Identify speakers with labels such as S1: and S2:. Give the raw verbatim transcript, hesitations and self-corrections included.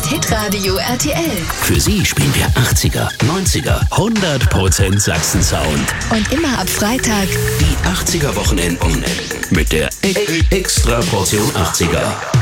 S1: Hitradio R T L.
S2: Für Sie spielen wir achtziger, neunziger, hundert Prozent Sachsen-Sound.
S1: Und immer ab Freitag
S2: die achtziger Wochenenden mit der Extra Portion achtziger.